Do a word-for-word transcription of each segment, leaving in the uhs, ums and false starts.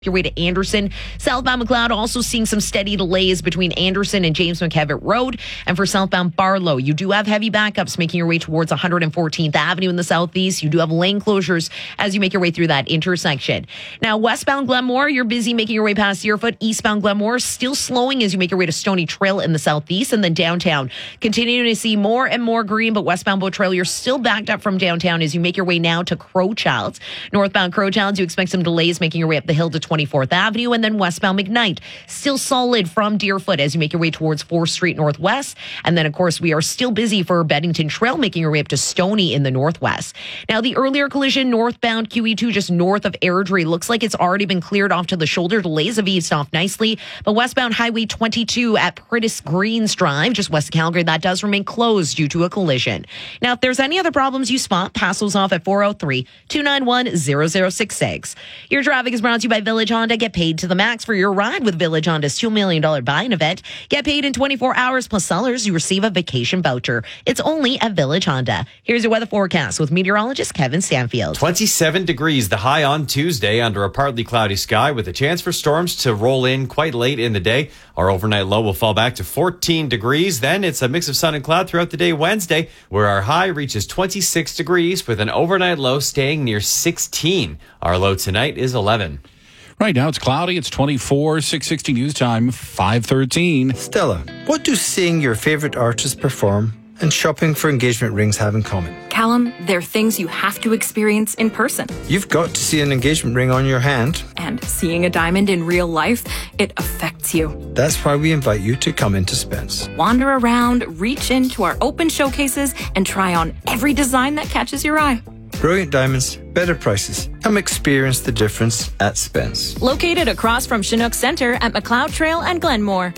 your way to Anderson. Southbound McLeod also seeing some steady delays between Anderson and James McKevitt Road. And for southbound Barlow, you do have heavy backups making your way towards one hundred fourteenth Avenue in the southeast. You do have lane closures as you make your way through that intersection. Now, westbound Glenmore, you're busy making your way past Deerfoot. Eastbound Glenmore, still slowing as you make your way to Stony Trail in the southeast. And then downtown, continuing to see more and more green, but westbound Boat Trail, you're still backed up from downtown as you make your way now to Crowchilds. Northbound Crowchilds, you expect some delays making your way up the hill to twenty-fourth Avenue, and then westbound McKnight, still solid from Deerfoot as you make your way towards fourth Street Northwest. And then, of course, we are still busy for Beddington Trail, making your way up to Stony in the northwest. Now, the earlier collision northbound Q E two just north of Airdrie looks like it's already been cleared off to the shoulder. Delays have eased off nicely, but westbound Highway twenty-two at Pritis Greens Drive, just west of Calgary, that does remain closed due to a collision. Now, if there's any other problems you spot, pass those off at four oh three, two nine one, zero zero six six. Your traffic is brought to you by Village Honda. Get paid to the max for your ride with Village Honda's two million dollars buy-in event. Get paid in twenty-four hours plus sellers. You receive a vacation voucher. It's only at Village Honda. Here's your weather forecast with meteorologist Kevin Stanfield. twenty-seven degrees, the high on Tuesday under a partly cloudy sky with a chance for storms to roll in quite late in the day. Our overnight low will fall back to fourteen degrees. Then it's a mix of sun and cloud throughout the day Wednesday, where our high reaches twenty-six degrees with an overnight low staying near sixteen. Our low tonight is eleven. Right now it's cloudy. It's twenty-four, six sixty news time, five thirteen. Stella, what do seeing your favorite artists perform and shopping for engagement rings have in common? Callum, they're things you have to experience in person. You've got to see an engagement ring on your hand. And seeing a diamond in real life, it affects you. That's why we invite you to come into Spence. Wander around, reach into our open showcases, and try on every design that catches your eye. Brilliant diamonds, better prices. Come experience the difference at Spence. Located across from Chinook Center at McLeod Trail and Glenmore.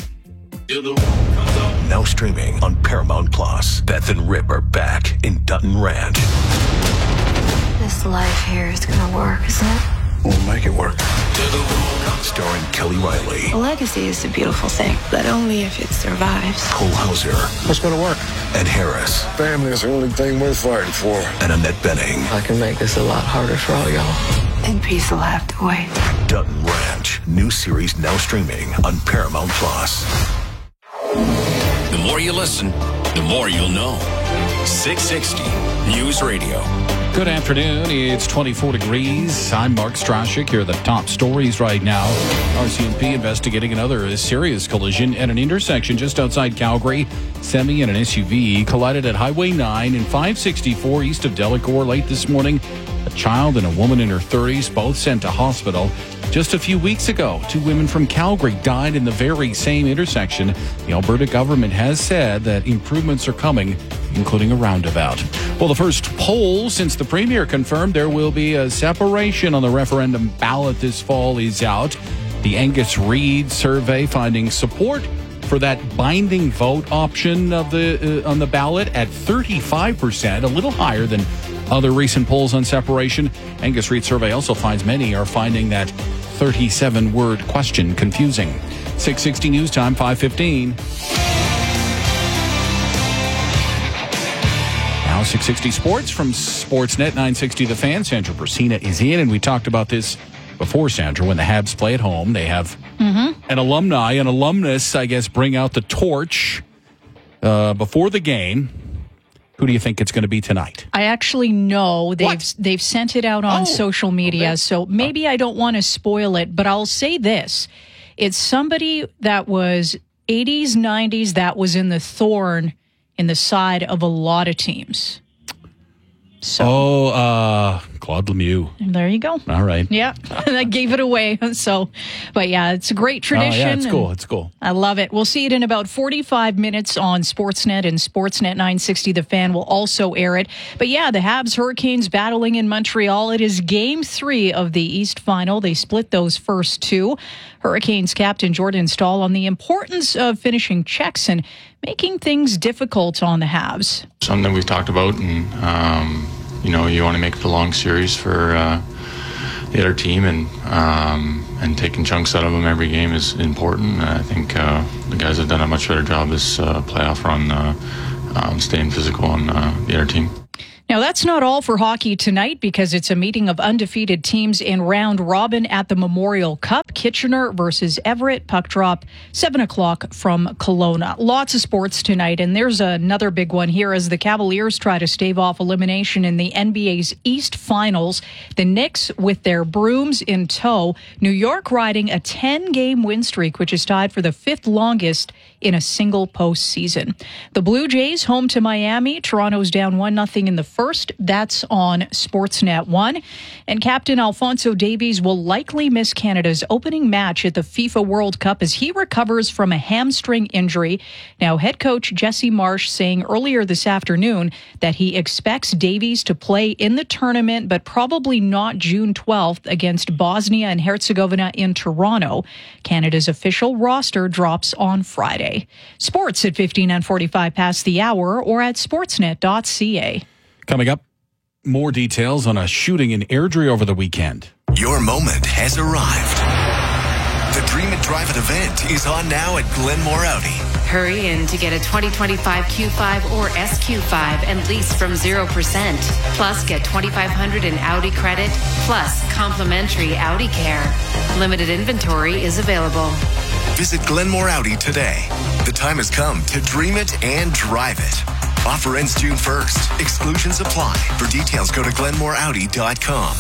Now streaming on Paramount Plus. Beth and Rip are back in Dutton Ranch. This life here is gonna work, isn't it? We'll make it work. Starring Kelly Riley. A legacy is a beautiful thing, but only if it survives. Cole Hauser. What's gonna work? Ed Harris. Family is the only thing worth fighting for. And Annette Bening. I can make this a lot harder for all y'all. And peace will have to wait. Dutton Ranch. New series now streaming on Paramount Plus. The more you listen, the more you'll know. six sixty News Radio. Good afternoon. It's twenty-four degrees. I'm Mark Strashik. Here are the top stories right now. R C M P investigating another serious collision at an intersection just outside Calgary. Semi and an S U V collided at Highway nine and five sixty-four east of Delacour late this morning. A child and a woman in her thirties both sent to hospital. Just a few weeks ago, two women from Calgary died in the very same intersection. The Alberta government has said that improvements are coming, including a roundabout. Well, the first poll since the Premier confirmed there will be a separation on the referendum ballot this fall is out. The Angus Reid survey finding support for that binding vote option of the uh, on the ballot at thirty-five percent, a little higher than other recent polls on separation. Angus Reid survey also finds many are finding that thirty-seven word question confusing. six sixty News Time, five fifteen. Now six sixty Sports from Sportsnet nine sixty The Fan. Sandra Brasina is in, and we talked about this before, Sandra, when the Habs play at home. They have mm-hmm. an alumni, an alumnus, I guess, bring out the torch uh, before the game. Who do you think it's going to be tonight? I actually know they've What? they've sent it out on Oh, social media, okay. so maybe I don't want to spoil it, but I'll say this. It's somebody that was eighties, nineties, that was in the thorn in the side of a lot of teams. So Oh, uh, Claude Lemieux. there you go. All right. Yeah, that gave it away. So, but yeah, it's a great tradition. Oh, yeah, it's and cool. It's cool. I love it. We'll see it in about forty-five minutes on Sportsnet, and Sportsnet nine sixty The Fan will also air it. But yeah, the Habs Hurricanes battling in Montreal. It is game three of the East Final. They split those first two. Hurricanes captain Jordan Staal on the importance of finishing checks and making things difficult on the Habs. Something we've talked about, and um, you know, you want to make it a long series for uh, the other team, and um, and taking chunks out of them every game is important. I think uh, the guys have done a much better job this uh, playoff run, uh, um, staying physical on uh, the other team. Now, that's not all for hockey tonight because it's a meeting of undefeated teams in round robin at the Memorial Cup. Kitchener versus Everett. Puck drop, seven o'clock from Kelowna. Lots of sports tonight, and there's another big one here as the Cavaliers try to stave off elimination in the N B A's East Finals. The Knicks with their brooms in tow. New York riding a ten-game win streak, which is tied for the fifth longest in a single postseason. The Blue Jays home to Miami. Toronto's down one nothing in the first. That's on Sportsnet one. And Captain Alphonso Davies will likely miss Canada's opening match at the FIFA World Cup as he recovers from a hamstring injury. Now, head coach Jesse Marsh saying earlier this afternoon that he expects Davies to play in the tournament, but probably not June twelfth against Bosnia and Herzegovina in Toronto. Canada's official roster drops on Friday. Sports at fifteen and forty-five past the hour or at sportsnet dot c a. Coming up, more details on a shooting in Airdrie over the weekend. Your moment has arrived. The Dream It Drive It event is on now at Glenmore Audi. Hurry in to get a twenty twenty-five Q five or S Q five and lease from zero percent. Plus, get twenty-five hundred dollars in Audi credit, plus complimentary Audi care. Limited inventory is available. Visit Glenmore Audi today. The time has come to dream it and drive it. Offer ends June first. Exclusions apply. For details, go to glenmore audi dot com.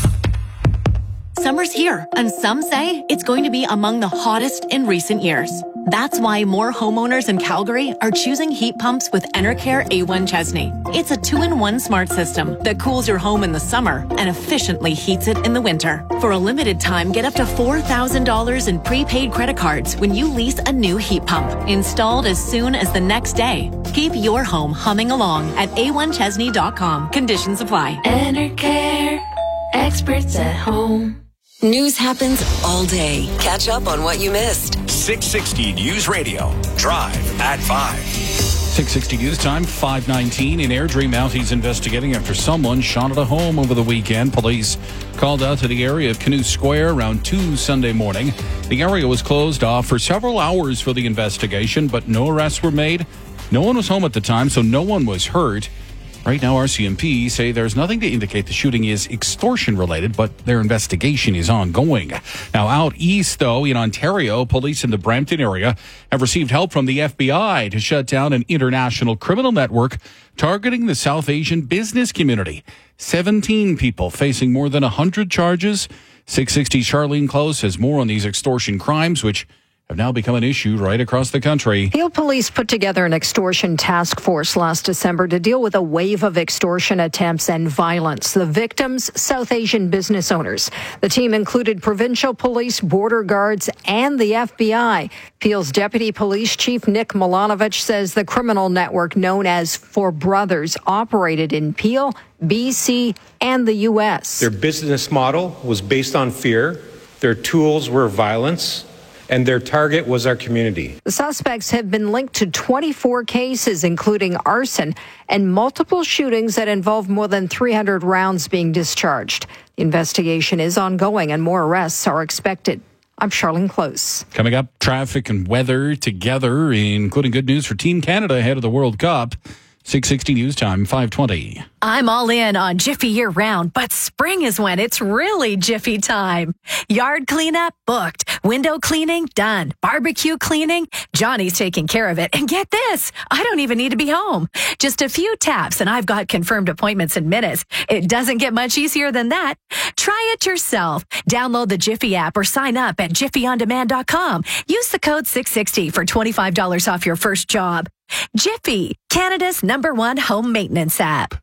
Summer's here, and some say it's going to be among the hottest in recent years. That's why more homeowners in Calgary are choosing heat pumps with Enercare A one Chesney. It's a two-in-one smart system that cools your home in the summer and efficiently heats it in the winter. For a limited time, get up to four thousand dollars in prepaid credit cards when you lease a new heat pump, installed as soon as the next day. Keep your home humming along at a one chesney dot com. Conditions apply. Enercare, experts at home. News happens all day. Catch up on what you missed. six sixty News Radio. Drive at five. six sixty News Time, five nineteen. In Airdrie, Mounties investigating after someone shot at a home over the weekend. Police called out to the area of Canoe Square around two Sunday morning. The area was closed off for several hours for the investigation, but no arrests were made. No one was home at the time, so no one was hurt. Right now, R C M P say there's nothing to indicate the shooting is extortion-related, but their investigation is ongoing. Now, out east, though, in Ontario, police in the Brampton area have received help from the F B I to shut down an international criminal network targeting the South Asian business community. seventeen people facing more than one hundred charges. six sixty's Charlene Close has more on these extortion crimes, which have now become an issue right across the country. Peel Police put together an extortion task force last December to deal with a wave of extortion attempts and violence. The victims, South Asian business owners. The team included provincial police, border guards, and the F B I. Peel's Deputy Police Chief Nick Milanovich says the criminal network known as Four Brothers operated in Peel, B C, and the U S. Their business model was based on fear. Their tools were violence. And their target was our community. The suspects have been linked to twenty-four cases, including arson and multiple shootings that involve more than three hundred rounds being discharged. The investigation is ongoing and more arrests are expected. I'm Charlene Close. Coming up, traffic and weather together, including good news for Team Canada ahead of the World Cup. six sixty News Time, five twenty. I'm all in on Jiffy year-round, but spring is when it's really Jiffy time. Yard cleanup, booked. Window cleaning, done. Barbecue cleaning, Johnny's taking care of it. And get this, I don't even need to be home. Just a few taps and I've got confirmed appointments in minutes. It doesn't get much easier than that. Try it yourself. Download the Jiffy app or sign up at jiffy on demand dot com. Use the code six sixty for twenty-five dollars off your first job. Jiffy, Canada's number one home maintenance app.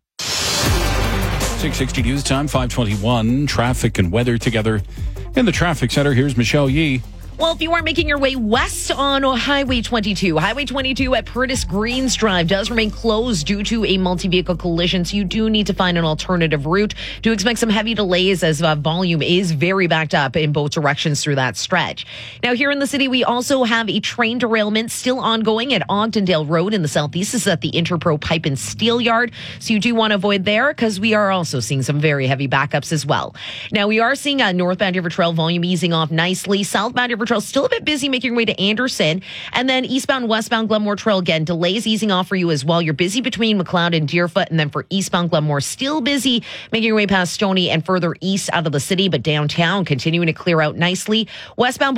six sixty News Time, five twenty-one. Traffic and weather together in the traffic center. Here's Michelle Yee. Well, if you are making your way west on Highway twenty-two, Highway twenty-two at Curtis Greens Drive does remain closed due to a multi-vehicle collision, so you do need to find an alternative route. Do expect some heavy delays as uh, volume is very backed up in both directions through that stretch. Now, here in the city, we also have a train derailment still ongoing at Ogdendale Road in the southeast. This is at the Interpro Pipe and Steel Yard, so you do want to avoid there because we are also seeing some very heavy backups as well. Now, we are seeing a northbound River Trail volume easing off nicely. Southbound River Trail still a bit busy making your way to Anderson. And then eastbound, westbound Glenmore Trail again, delays easing off for you as well. You're busy between McLeod and Deerfoot. And then for eastbound Glenmore, still busy making your way past Stoney and further east out of the city, but downtown continuing to clear out nicely. Westbound